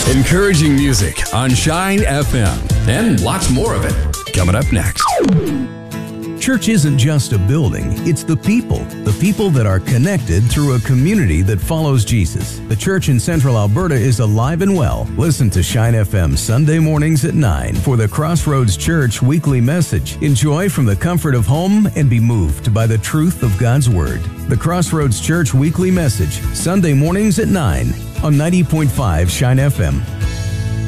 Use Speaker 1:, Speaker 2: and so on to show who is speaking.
Speaker 1: Encouraging music on Shine FM. And lots more of it coming up next.
Speaker 2: Church isn't just a building, it's the people that are connected through a community that follows Jesus. The church in Central Alberta is alive and well. Listen to Shine FM Sunday mornings at 9 for the Crossroads Church weekly message. Enjoy from the comfort of home and be moved by the truth of God's Word. The Crossroads Church weekly message, Sunday mornings at 9 on 90.5 Shine FM.